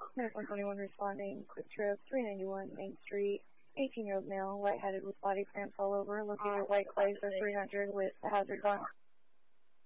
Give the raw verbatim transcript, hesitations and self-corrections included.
Medical twenty-one responding. Quick trip, three ninety-one Main Street. eighteen-year-old male, lightheaded with body cramps all over, located at White Clays or three hundred with a hazard gone.